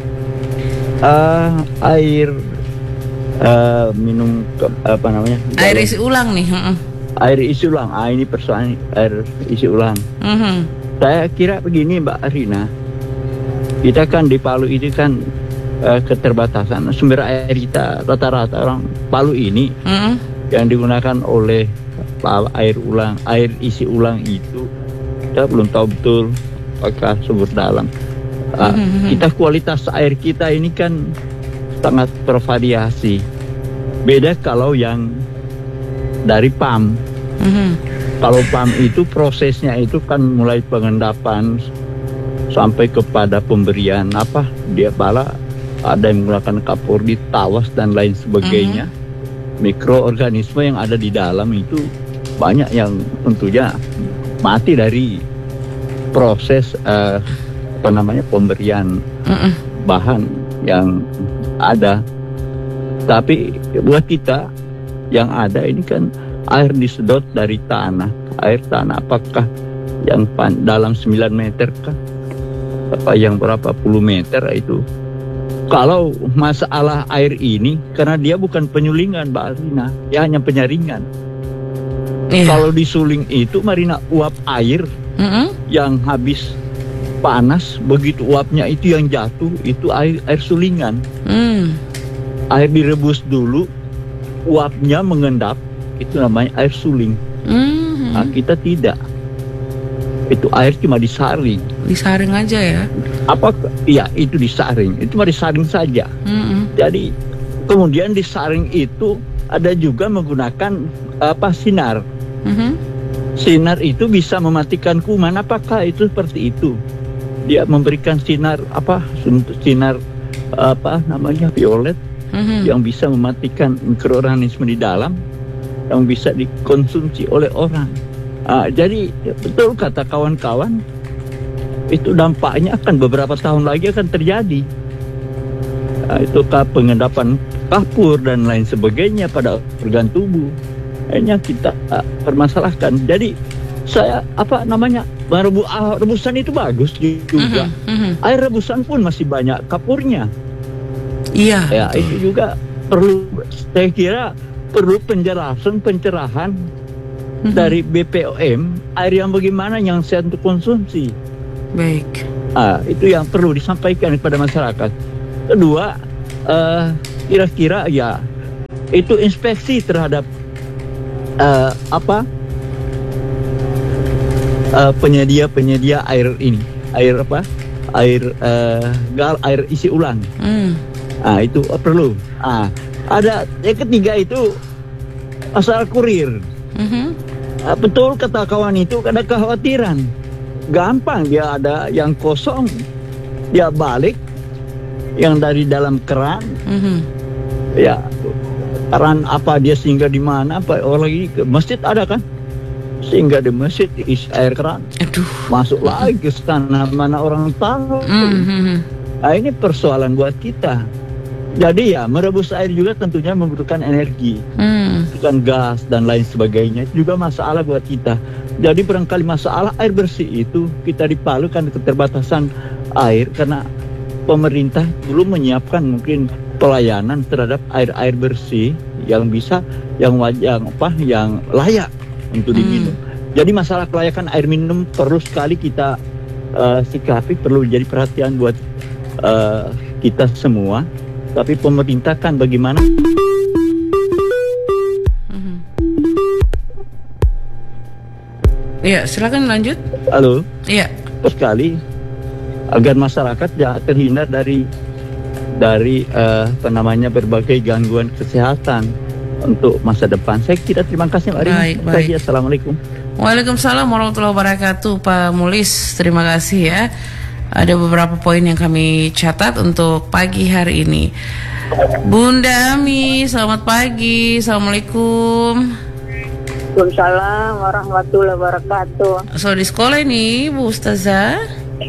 Uh, air Uh, minum ke, apa namanya air isi ulang nih uh-uh. air isi ulang ah ini persoalan air isi ulang. uh-huh. Saya kira begini Mbak Rina, kita kan di Palu ini kan uh, keterbatasan sumber air kita, rata-rata orang Palu ini uh-uh. yang digunakan oleh air ulang, air isi ulang itu kita belum tahu betul apakah sumber dalam. uh, uh-huh. Kita kualitas air kita ini kan sangat bervariasi. Beda kalau yang dari P A M. Mm-hmm. Kalau P A M itu prosesnya itu kan mulai pengendapan sampai kepada pemberian apa dia bala, ada yang menggunakan kapur, tawas dan lain sebagainya. Mm-hmm. Mikroorganisme yang ada di dalam itu banyak yang tentunya mati dari proses uh, apa namanya pemberian mm-hmm. bahan yang ada. Tapi buat kita yang ada ini kan air disedot dari tanah. Air tanah apakah yang pan, dalam sembilan meter kah? Apa yang berapa puluh meter itu? Kalau masalah air ini karena dia bukan penyulingan Mbak Rina, ya hanya penyaringan. Iya. Kalau disuling itu Marina uap air mm-hmm. yang habis panas, begitu uapnya itu yang jatuh itu air air sulingan. Mm. Air direbus dulu, uapnya mengendap, itu namanya air suling. Mm. Nah, kita tidak. Itu air cuma disaring. Disaring aja ya? Apa? Iya, itu disaring. Itu cuma disaring saja. Mm-hmm. Jadi kemudian disaring itu ada juga menggunakan apa sinar. Mm-hmm. Sinar itu bisa mematikan kuman. Apakah itu seperti itu? Dia memberikan sinar apa sinar apa namanya violet mm-hmm. yang bisa mematikan mikroorganisme di dalam yang bisa dikonsumsi oleh orang. Uh, jadi betul kata kawan-kawan, itu dampaknya akan beberapa tahun lagi akan terjadi. Uh, itu pengendapan kapur dan lain sebagainya pada organ tubuh. Hanya kita uh, permasalahkan. Jadi saya apa namanya merebu, uh, rebusan itu bagus juga. Mm-hmm, mm-hmm. Air rebusan pun masih banyak kapurnya. Iya. Ya betul. Itu juga perlu, saya kira perlu penjelasan pencerahan mm-hmm. dari B P O M air yang bagaimana yang sehat untuk konsumsi. Baik. Ah, itu yang perlu disampaikan kepada masyarakat. Kedua, uh, kira-kira ya itu inspeksi terhadap uh, apa uh, penyedia-penyedia air ini, air apa, air uh, gal, air isi ulang. Mm. Ah, itu uh, perlu. Ah, ada yang ketiga itu masalah kurir. Mm-hmm. Uh, betul kata kawan itu ada kekhawatiran. Gampang dia ada yang kosong, dia balik yang dari dalam keran. Mm-hmm. Ya, keran apa dia singgah di mana? Apa orang lagi ke masjid ada kan? Singgah di masjid isi air keran. Aduh. Masuk lagi ke sana mana orang tahu. Mm-hmm. Nah, ini persoalan buat kita. Jadi ya merebus air juga tentunya membutuhkan energi, mm. membutuhkan gas dan lain sebagainya. Itu juga masalah buat kita. Jadi barangkali masalah air bersih itu kita di Palu kan keterbatasan air karena pemerintah belum menyiapkan mungkin pelayanan terhadap air-air bersih yang bisa, yang wajah apa, yang layak untuk diminum. Mm. Jadi masalah kelayakan air minum perlu sekali kita uh, sikapi, perlu jadi perhatian buat uh, kita semua. Tapi pemerintah kan bagaimana? Mm-hmm. Iya, silakan lanjut. Halo. Iya. Sekali agar masyarakat ya terhindar dari dari uh, apa namanya berbagai gangguan kesehatan untuk masa depan. Saya kira terima kasih Mbak Rina. Baik, baik. Assalamualaikum. Waalaikumsalam warahmatullahi wabarakatuh Pak Mulis. Terima kasih ya. Ada beberapa poin yang kami catat untuk pagi hari ini. Bunda Ami, selamat pagi. Assalamualaikum. Waalaikumsalam warahmatullahi wabarakatuh. So di sekolah ini Bu Ustazah?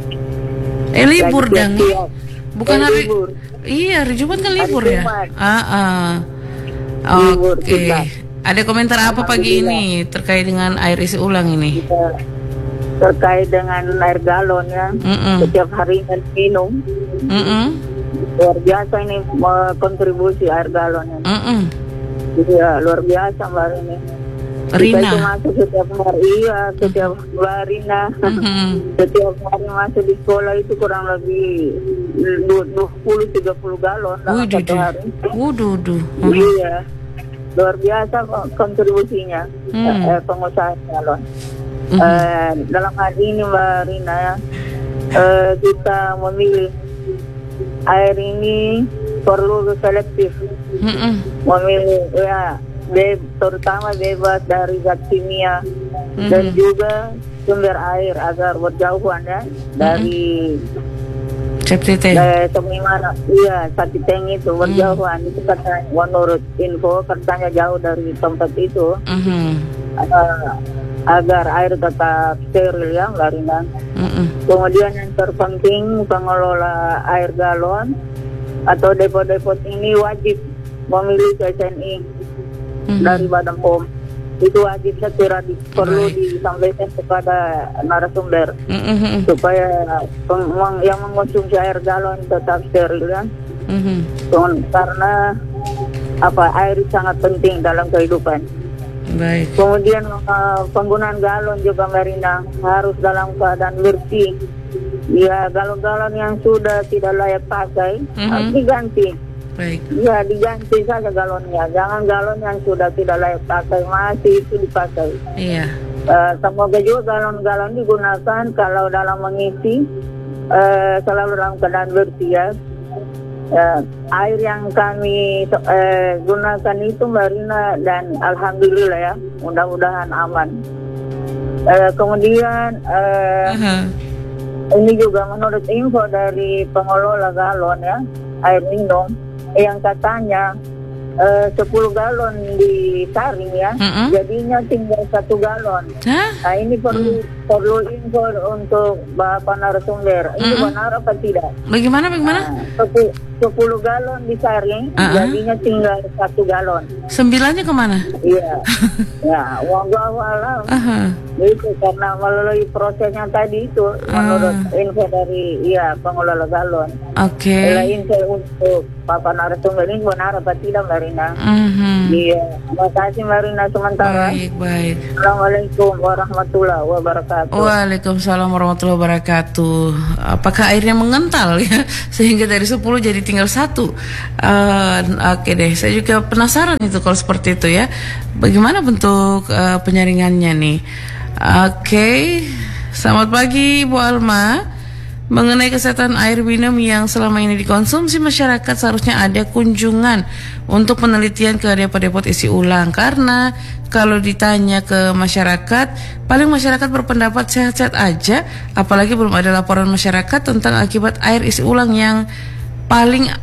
Eh libur dong. Bukan eh, hari libur. Iya, hari Jumat kan libur hari ya? Ah, ah. Oke. Okay. Ada komentar apa pagi ini terkait dengan air isi ulang ini? Kita terkait dengan air galon ya, Mm-mm. setiap hari minum. Mm-mm. Luar biasa ini kontribusi air galon ya. Iya, luar biasa Mbak Rini. Rina. Kita itu masuk setiap hari, iya, setiap Mbak Rina. Mm-hmm. Setiap hari masuk di sekolah itu kurang lebih dua puluh sampai tiga puluh galon dalam Wududu. satu hari. Wududu. Mm-hmm. Iya, luar biasa kontribusinya mm. eh, pengusaha galon. Mm-hmm. Uh, dalam hal ini Mbak Rina ya, uh, kita memilih air ini perlu selektif, mm-hmm. memilih ya be- terutama bebas dari zat kimia, mm-hmm. dan juga sumber air agar berjauhan ya dari septic tank. Eh, Bagaimana? Iya, septic tank itu berjauhan. Mm-hmm. Itu katanya menurut info katanya jauh dari tempat itu. Mm-hmm. Uh, agar air tetap steril ya Mbak Rina. Mm-mm. Kemudian yang terpenting pengelola air galon atau depot-depot ini wajib memiliki S N I mm-hmm. dari Badan P O M. Itu wajib, saya kira di, perlu disampaikan kepada narasumber mm-hmm. supaya peng, yang mengkonsumsi air galon tetap steril ya. Mm-hmm. Karena apa, air sangat penting dalam kehidupan. Baik. Kemudian uh, penggunaan galon juga Marina harus dalam keadaan bersih. Ya, galon-galon yang sudah tidak layak pakai mm-hmm. harus diganti. Baik. Ya, diganti saja galonnya. Jangan galon yang sudah tidak layak pakai masih itu dipakai. Iya. Uh, semoga juga galon-galon digunakan kalau dalam mengisi uh, selalu dalam keadaan bersih ya. Uh, air yang kami uh, gunakan itu Mbak Rina, dan alhamdulillah ya, mudah-mudahan aman. Uh, kemudian uh, uh-huh. ini juga menurut info dari pengelola galon ya, air minum yang katanya eh, sepuluh galon disaring ya, Mm-mm. jadinya tinggal satu galon. Hah? Nah ini perlu perlu info untuk Bapak narasumber. Ini Mm-mm. benar apa tidak? Bagaimana bagaimana? Nah, sepu- sepuluh galon disaring, Uh-uh. jadinya tinggal satu galon. Sembilannya kemana? Iya. Ya, wallahu alam. Aha. Itu karena melalui prosesnya tadi itu menurut info dari ya pengelola galon. Oke. Kalau info untuk Bapak narasumber ini benar apa tidak, Mbak Rina? Mhm. Iya. Terima kasih Mbak Rina sementara. Baik, baik. Assalamualaikum warahmatullahi wabarakatuh. Waalaikumsalam warahmatullahi wabarakatuh. Apakah airnya mengental ya sehingga dari sepuluh jadi tinggal satu? Uh, Oke deh, saya juga penasaran itu kalau seperti itu ya. Bagaimana bentuk uh, penyaringannya nih? Oke, selamat pagi Bu Alma. Mengenai kesehatan air minum yang selama ini dikonsumsi masyarakat, seharusnya ada kunjungan untuk penelitian ke depot-depot isi ulang. Karena kalau ditanya ke masyarakat, paling masyarakat berpendapat sehat-sehat aja, apalagi belum ada laporan masyarakat tentang akibat air isi ulang yang paling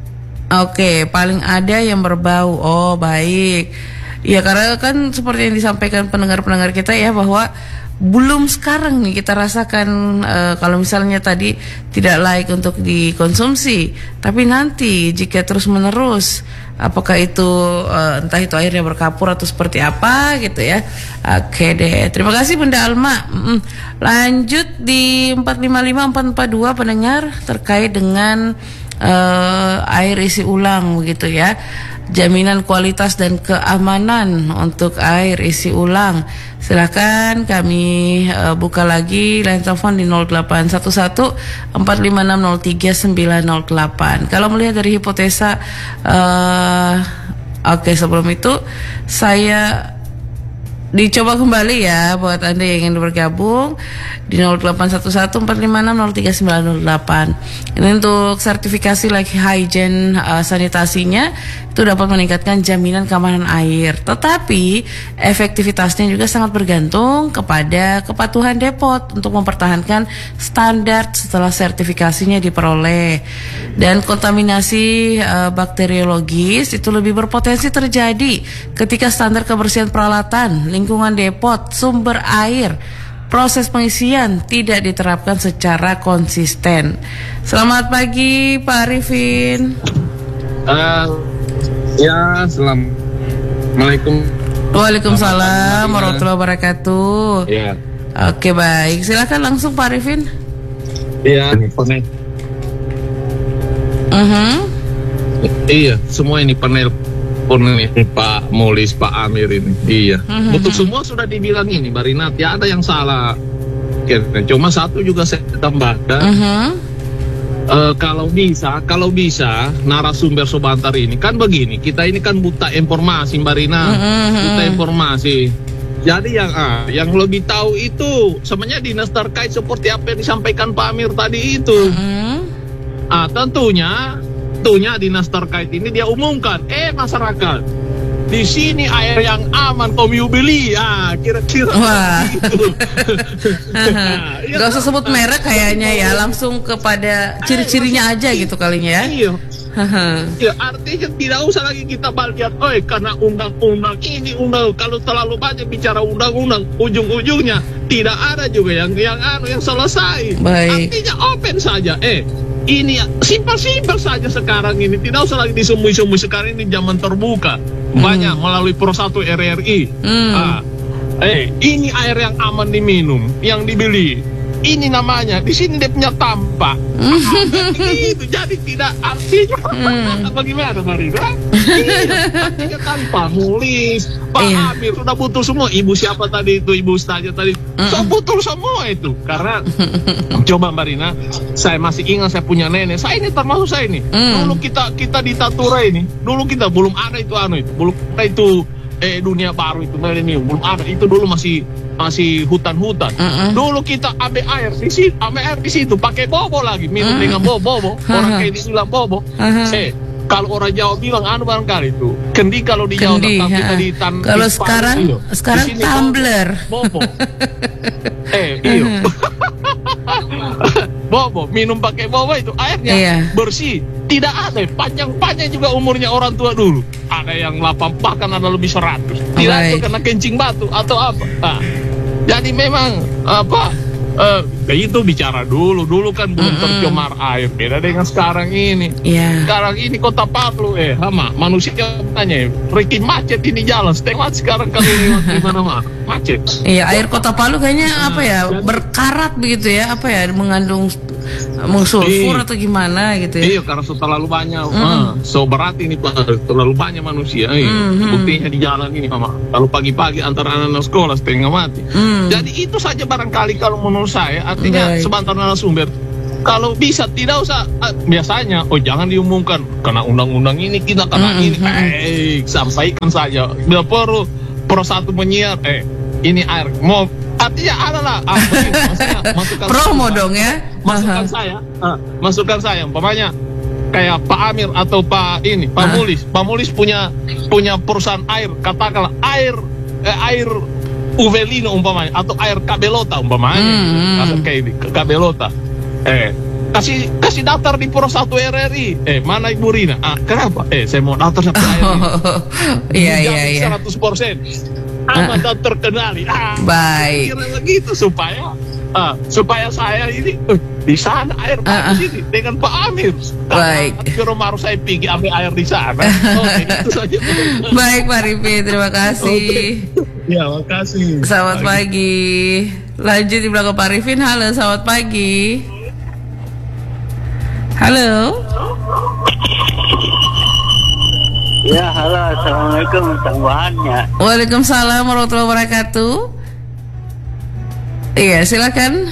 oke, paling ada yang berbau. Oh, baik. Ya, karena kan seperti yang disampaikan pendengar-pendengar kita ya, bahwa belum sekarang nih kita rasakan uh, kalau misalnya tadi tidak layak untuk dikonsumsi, tapi nanti jika terus menerus, apakah itu uh, entah itu airnya berkapur atau seperti apa gitu ya. Oke deh, terima kasih Bunda Alma. Mm-mm. Lanjut di empat lima lima empat empat dua pendengar terkait dengan uh, air isi ulang begitu ya. Jaminan kualitas dan keamanan untuk air isi ulang. Silakan kami uh, buka lagi line telepon di nol delapan satu satu empat lima enam nol tiga sembilan nol delapan. Kalau melihat dari hipotesa uh, oke okay, sebelum itu saya dicoba kembali ya buat Anda yang ingin bergabung di nol delapan satu satu empat lima enam nol tiga sembilan nol delapan. Ini untuk sertifikasi like hygiene uh, sanitasinya itu dapat meningkatkan jaminan keamanan air. Tetapi efektivitasnya juga sangat bergantung kepada kepatuhan depot untuk mempertahankan standar setelah sertifikasinya diperoleh. Dan kontaminasi uh, bakteriologis itu lebih berpotensi terjadi ketika standar kebersihan peralatan, lingkungan depot, sumber air, proses pengisian tidak diterapkan secara konsisten. Selamat pagi Pak Arifin. Uh, ya, assalamualaikum. Waalaikumsalam warahmatullahi wabarakatuh. Ya. Oke baik, silakan langsung Pak Arifin. Iya. Uh-huh. Iya, semua ini panel ini Pak Molis, Pak Amir ini. Iya. Uh-huh. Betul semua sudah dibilang ini, Mbak Rina. Ya ada yang salah. Cuma satu juga saya tambahkan. Uh-huh. Uh, kalau bisa, kalau bisa narasumber Sobantar ini kan begini, kita ini kan buta informasi Mbak Rina, uh-huh. buta informasi. Jadi yang ah, yang lebih tahu itu sebenarnya dinas terkait seperti apa yang disampaikan Pak Amir tadi itu. Uh-huh. Ah, tentunya, tentunya dinas terkait ini dia umumkan, eh masyarakat, di sini air yang aman kau mau beli, ah kira-kira. Wah. Gitu. Nah, gak usah sebut merek kayaknya ya, langsung kepada ciri-cirinya aja gitu kalinya ya. Iya. Ya, artinya tidak usah lagi kita balikan, oh karena undang-undang ini undang, kalau terlalu banyak bicara undang-undang, ujung-ujungnya tidak ada juga yang yang anu yang selesai. Baik. Artinya open saja. Eh, ini simpel-simpel saja sekarang ini, tidak usah lagi disembunyi-sembunyi. Sekarang ini zaman terbuka, banyak hmm. melalui Pro satu R R I. Hmm. Ah, eh, ini air yang aman diminum, yang dibeli. Ini namanya, di sini dia punya tampak. Gitu, jadi tidak artinya hmm. bagaimana Marina? Iya, artinya kan Pak Mulis, Pak iya. Amir sudah butuh semua. Ibu siapa tadi itu, Ibu Ustazah tadi, mm. so butuh semua itu. Karena coba Marina, saya masih ingat saya punya nenek. Saya ini termasuk saya ini. Mm. Dulu kita kita di Tatura ini, dulu kita belum ada itu anu itu, belum ada itu eh dunia baru itu milenium, belum ada itu, dulu masih masih hutan-hutan. Uh-uh. Dulu kita ambil air di situ, ambil air di situ pakai bobo lagi, minum uh-huh. dengan bobo. Orang kayak dibilang bobo. Uh-huh. Eh, kalau orang Jawa bilang anu barangkali itu kendi, kalau di Jawa kendi, kita di tan. Kalau sekarang iyo. Sekarang tumbler. Bobo. eh, iyo. Bobo, minum pakai bobo itu airnya iya. bersih. tidak ada, panjang-panjang juga umurnya orang tua dulu. Ada yang delapan bahkan ada lebih seratus. Tidak Baik. itu karena kencing batu atau apa. Nah, jadi memang apa? Uh, itu bicara dulu, dulu kan belum tercemar air. Beda dengan sekarang ini. Iya. Sekarang ini Kota Palu, eh, sama manusia tanya, Ricky macet ini jalan. Setengah sekarang kalau lewat di mana-mana macet. Iya, air Kota Palu kayaknya apa ya, berkarat begitu ya, apa ya, mengandung mengsulfur Iya. atau gimana gitu ya. Iya, karena terlalu banyak, ah, so berat ini Pak, terlalu banyak manusia. Iya. Mm-hmm. Buktinya di jalan ini, Mama. Kalau pagi-pagi antara anak-anak sekolah setengah mati. Mm. Jadi itu saja barangkali kalau menurut saya, artinya Baik. sebentar narasumber. Kalau bisa tidak usah ah, biasanya, oh jangan diumumkan karena undang-undang ini kita karena Mm-hmm. ini, eh sampaikan saja. Bila perlu pro satu menyiar, eh ini air mau artinya adalah ah, begini, maksudnya masukkan Promo saya, dong ya. masukkan saya, ah, masukkan saya, umpamanya kayak Pak Amir atau Pak ini, Pak Ah. Mulis, Pak Mulis punya punya perusahaan air, katakanlah air eh, air Uvelino umpamanya atau air Kabelota umpamanya, Hmm. atau kayak di Kabelota, eh kasih kasih daftar di Pro satu R R I, eh mana Ibu Rina? Ah kenapa? Eh saya mau daftar sampai air ini. Iya iya iya. seratus persen aman dan terkenali. Ah, Baik. kira begitu supaya ah, supaya saya ini eh, di sana air Ah, bagus ini dengan Pak Amir. Baik. Kira baru saya pergi ambil air di sana. Oke, itu saja. Baik Pak Rifin, terima kasih. Ya, makasih. Selamat pagi. Lanjut di belakang Pak Rifin. Halo, selamat pagi. Halo. Ya, halo, assalamualaikum tangguhannya. Waalaikumsalam warahmatullahi wabarakatuh. Iya, silakan.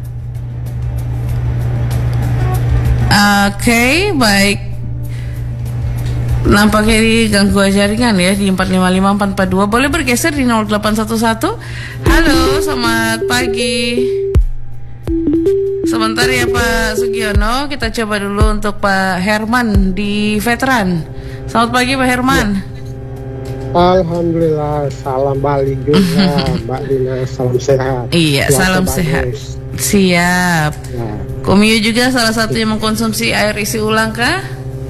Oke, baik. Nampaknya di gangguan jaringan ya di empat lima lima empat empat dua. Boleh bergeser di nol delapan satu satu. Halo, selamat pagi. Sebentar ya Pak Sugiono, kita coba dulu untuk Pak Herman di Veteran. Selamat pagi Pak Herman. Alhamdulillah, salam balik juga Mbak Dina, salam sehat. Iya, Puasa salam bagus. sehat. Siap. Ya, Komio juga salah satu yang mengkonsumsi air isi ulang kah?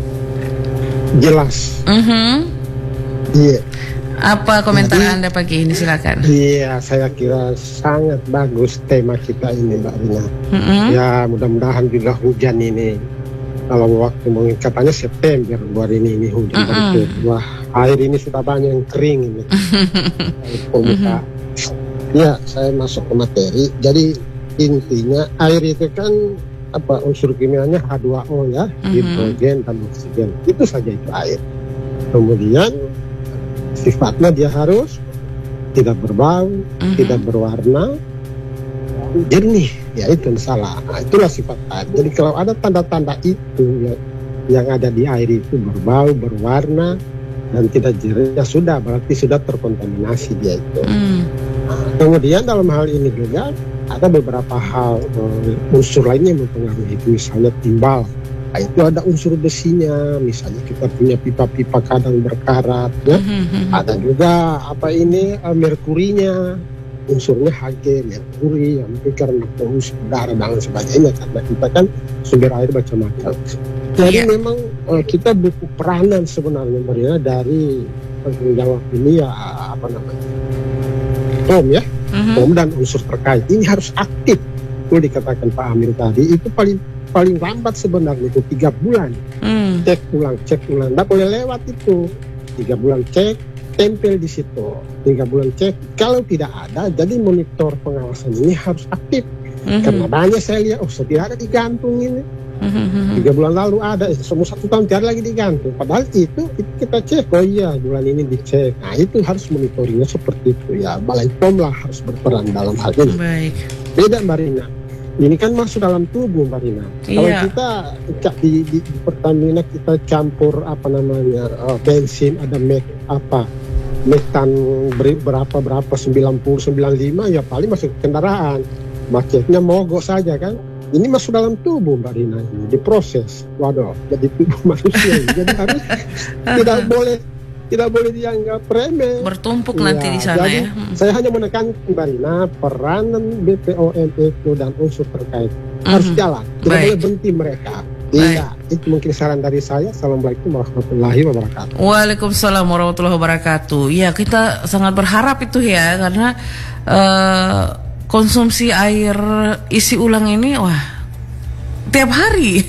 jelas. Mhm. Iya, Apa komentar Jadi- Anda pagi ini, silakan. iya, saya kira sangat bagus tema kita ini Mbak Dina. Mhm. Ya, mudah-mudahan juga hujan ini. Kalau waktu mungkin katanya September buat ini ini hujan Mm-mm. baru turun. Wah, air ini sudah banyak yang kering ini. Air permukaan. Ya, saya masuk ke materi. Jadi intinya air itu kan apa unsur kimianya H dua O ya, Mhm. hidrogen dan oksigen. Itu saja itu air. Kemudian sifatnya dia harus tidak berbau, Mhm. tidak berwarna, jernih. Ya itu yang salah. Nah, itulah sifat air. Jadi kalau ada tanda-tanda itu ya, yang ada di air itu berbau, berwarna dan tidak jernih, ya sudah berarti sudah terkontaminasi dia itu. Hmm. Kemudian dalam hal ini juga ada beberapa hal eh, unsur lainnya yang mempengaruhi itu, misalnya timbal. Nah, itu ada unsur besinya, misalnya kita punya pipa-pipa kadang berkarat, ya. Mhm. Ada juga apa ini eh, merkurinya, unsurnya Hg, merkuri, yang mungkin karena polusi udara dan sebagainya, karena kita kan sumber air macam-macam. Jadi Iya. memang eh, kita butuh peranan sebenarnya Maria dari tanggung jawab ini ya apa namanya, P O M ya. Mhm. P O M dan unsur terkait ini harus aktif. Itu dikatakan Pak Amir tadi, itu paling paling lambat sebenarnya itu tiga bulan Hmm. cek ulang cek ulang, nggak boleh lewat itu. Tiga bulan cek, tempel di situ. Tiga bulan cek, kalau tidak ada, jadi monitor pengawasan ini harus aktif. Mhm. Karena banyak saya lihat, oh tidak ada digantung ini. Mhm. Tiga bulan lalu ada, semua satu tahun tidak ada lagi digantung. Padahal itu, itu kita cek, oh iya bulan ini dicek. Nah itu harus monitoringnya seperti itu ya. Balai P O M lah harus berperan dalam hal ini. Baik. Beda Mbak Rina. Ini kan masuk dalam tubuh Mbak Rina. Kalau Iya. kita ca- di, di, di Pertamina kita campur apa namanya eh, bensin, ada mek apa metan beri- berapa berapa sembilan puluh sembilan puluh lima, ya paling masuk ke kendaraan. Macetnya mogok saja kan. Ini masuk dalam tubuh Mbak Rina ini diproses. Waduh, jadi tubuh manusia ini. Jadi harus tidak boleh tidak boleh dianggap remeh. Bertumpuk Iya, nanti di sana jadi ya. Hmm. saya hanya menekan Mbak Rina, peranan B P O M itu dan unsur terkait harus Mhm. jalan, tidak Baik. boleh berhenti mereka. Iya, itu mungkin saran dari saya. Assalamualaikum warahmatullahi wabarakatuh. Waalaikumsalam warahmatullahi wabarakatuh. Ya, kita sangat berharap itu ya, karena uh, konsumsi air isi ulang ini wah tiap hari.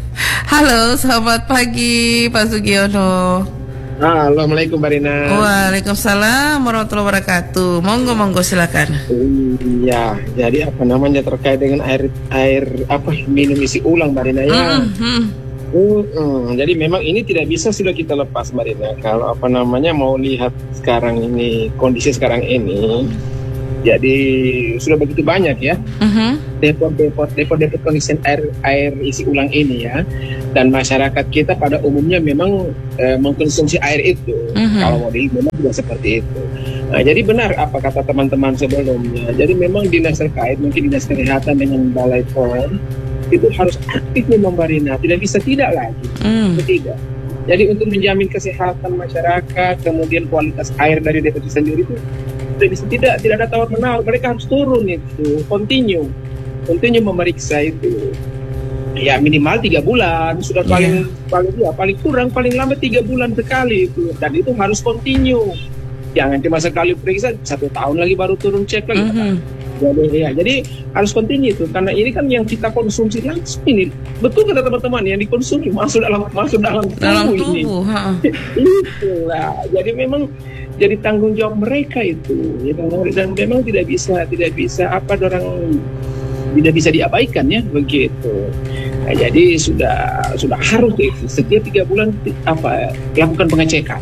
Halo, selamat pagi Pak Sugiono. Assalamualaikum Mbak Rina. Waalaikumsalam warahmatullahi wabarakatuh. Monggo monggo silakan. Iya, jadi apa namanya terkait dengan air air apa minum isi ulang Mbak Rina ya. Mm-hmm. Uh, uh, jadi memang ini tidak bisa sudah kita lepas Mbak Rina. Kalau apa namanya mau lihat sekarang ini kondisi sekarang ini, jadi sudah begitu banyak ya. Uh-huh. Depot-depot depot-depot pengisian air air isi ulang ini ya. Dan masyarakat kita pada umumnya memang e, mengkonsumsi air itu. Uh-huh. Kalau mau dilihat memang juga seperti itu. Nah, jadi benar apa kata teman-teman sebelumnya. Jadi memang dinas terkait, mungkin dinas kesehatan dengan balai P O M itu harus aktif membarina. Tidak bisa tidak lagi. Uh. Tidak. Jadi untuk menjamin kesehatan masyarakat, kemudian kualitas air dari depot itu sendiri itu tidak bisa tidak tidak ada tawar menawar. Mereka harus turun itu, continue, continue memeriksa itu. Ya minimal tiga bulan sudah paling yeah. paling ya paling kurang paling lambat tiga bulan sekali itu, dan itu harus continue. Jangan cuma sekali periksa satu tahun lagi baru turun cek lagi. Mm-hmm. Jadi ya jadi harus continue itu, karena ini kan yang kita konsumsi langsung ini. Betul kata teman-teman, yang dikonsumsi masuk dalam masuk dalam tubuh, dalam tubuh ini. Itulah. Jadi memang jadi tanggung jawab mereka itu, ya, dan memang tidak bisa tidak bisa apa orang tidak bisa diabaikan ya begitu. Nah, jadi sudah sudah harus setiap tiga bulan apa lakukan pengecekan.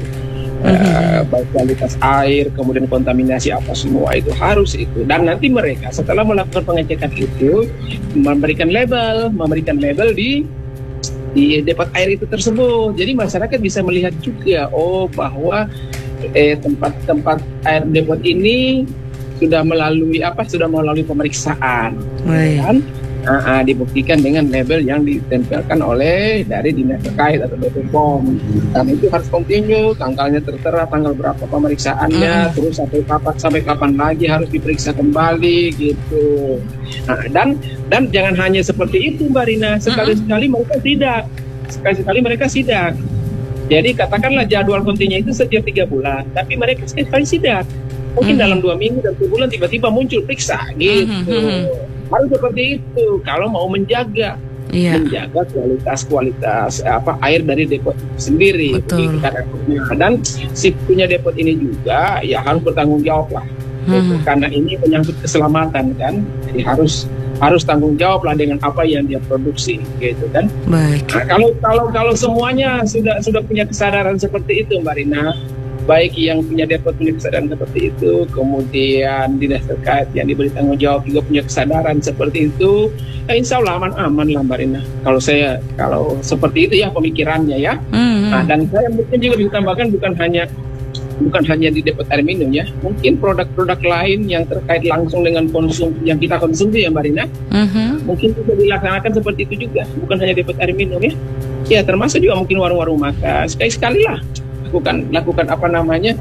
Uh, baik kualitas air, kemudian kontaminasi apa semua itu harus itu, dan nanti mereka setelah melakukan pengecekan itu memberikan label, memberikan label di di depot air itu tersebut. Jadi masyarakat bisa melihat juga oh bahwa eh, tempat-tempat air depot ini sudah melalui apa sudah melalui pemeriksaan, kan? Uh, uh, dibuktikan dengan label yang ditempelkan oleh dari dinas terkait atau B P P O M, dan itu harus continue, tanggalnya tertera, tanggal berapa pemeriksaannya, uh. terus sampai kapan sampai kapan lagi harus diperiksa kembali gitu. Nah, dan dan jangan hanya seperti itu Mbak Rina, sekali-sekali uh. mereka sidak, sekali-sekali mereka sidak. Jadi katakanlah jadwal continue itu setiap tiga bulan, tapi mereka sekali sidak. Mungkin uh. dalam dua minggu dan sebulan tiba-tiba muncul periksa gitu. Uh, uh. Harus seperti itu kalau mau menjaga yeah. menjaga kualitas-kualitas apa air dari depot sendiri. Betul. Dan si punya depot ini juga ya harus bertanggung jawab lah, hmm. gitu. Karena ini menyangkut keselamatan kan, jadi harus harus tanggung jawab lah dengan apa yang dia produksi gitu kan. Baik. Nah, kalau kalau kalau semuanya sudah sudah punya kesadaran seperti itu Mbak Rina, baik yang punya depot punya kesadaran seperti itu, kemudian dinas terkait yang diberi tanggung jawab juga punya kesadaran seperti itu, ya insya Allah aman-aman lah Mbak Rina. Kalau saya, kalau seperti itu ya pemikirannya ya. Mm-hmm. Nah, dan saya mungkin juga bisa tambahkan bukan hanya bukan hanya di depot air minum ya, mungkin produk-produk lain yang terkait langsung dengan konsumsi yang kita konsumsi ya Mbak Rina, mm-hmm. mungkin bisa dilaksanakan seperti itu juga, bukan hanya depot air minum ya. Ya termasuk juga mungkin warung-warung makan, sekali-sekali lah. Lakukan, lakukan apa namanya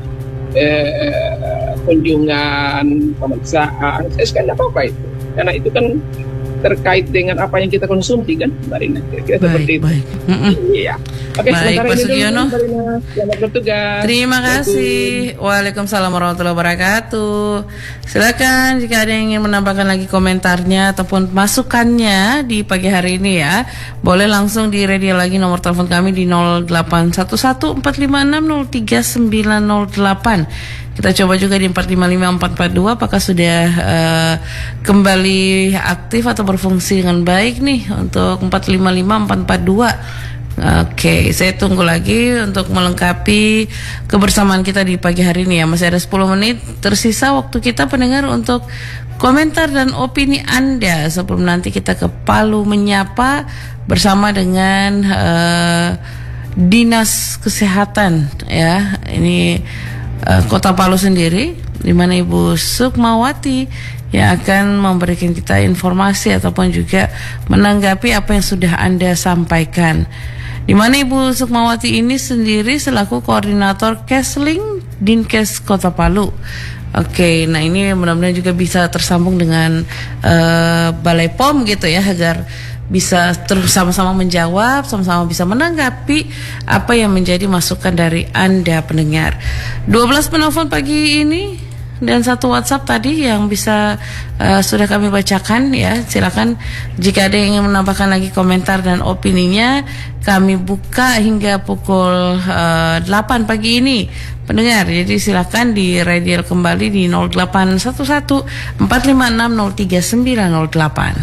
eh, kunjungan pemeriksaan, saya sekali apa-apa itu, karena itu kan terkait dengan apa yang kita konsumsi kan Mbak Rina, kira-kira seperti itu. Iya. Oke, baik, Pak Sugiono. Selamat bertugas. Terima kasih. Waalaikumsalam warahmatullahi wabarakatuh. Silakan jika ada yang ingin menambahkan lagi komentarnya ataupun masukannya di pagi hari ini ya, boleh langsung di radio lagi nomor telepon kami di nol delapan satu satu empat lima enam nol tiga sembilan nol delapan. Kita coba juga di empat lima lima empat empat dua apakah sudah uh, kembali aktif atau berfungsi dengan baik nih untuk empat lima lima empat empat dua. Oke, saya tunggu lagi untuk melengkapi kebersamaan kita di pagi hari ini ya. Masih ada sepuluh menit tersisa waktu kita pendengar untuk komentar dan opini Anda sebelum nanti kita ke Palu menyapa bersama dengan uh, Dinas Kesehatan ya. Ini uh, Kota Palu sendiri, di mana Ibu Sukmawati yang akan memberikan kita informasi ataupun juga menanggapi apa yang sudah Anda sampaikan. Di mana Ibu Sukmawati ini sendiri selaku koordinator Kesling Dinkes Kota Palu. Oke, nah ini mudah-mudahan juga bisa tersambung dengan uh, Balai P O M gitu ya, agar bisa terus sama-sama menjawab, sama-sama bisa menanggapi apa yang menjadi masukan dari Anda pendengar. dua belas penelpon pagi ini dan satu WhatsApp tadi yang bisa uh, sudah kami bacakan ya. Silakan jika ada yang ingin menambahkan lagi komentar dan opininya, kami buka hingga pukul uh, delapan pagi ini pendengar. Jadi silakan di radial kembali di nol delapan satu satu empat lima enam nol tiga sembilan nol delapan.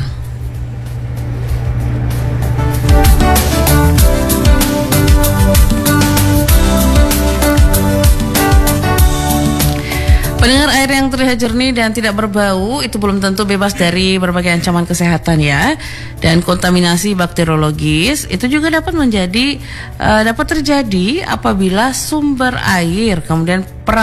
Pendengar, air yang terlihat jernih dan tidak berbau itu belum tentu bebas dari berbagai ancaman kesehatan ya. Dan kontaminasi bakteriologis itu juga dapat menjadi uh, dapat terjadi apabila sumber air kemudian